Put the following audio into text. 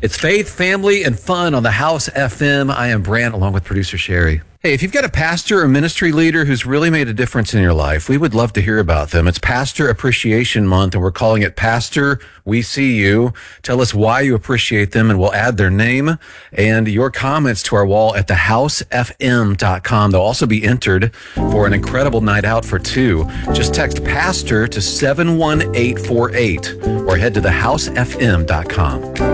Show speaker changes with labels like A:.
A: It's faith, family, and fun on the House FM. I am Brant, along with producer Sherry. Hey, if you've got a pastor or ministry leader who's really made a difference in your life, we would love to hear about them. It's Pastor Appreciation Month, and we're calling it Pastor We See You. Tell us why you appreciate them, and we'll add their name and your comments to our wall at thehousefm.com. They'll also be entered for an incredible night out for two. Just text PASTOR to 71848 or head to thehousefm.com.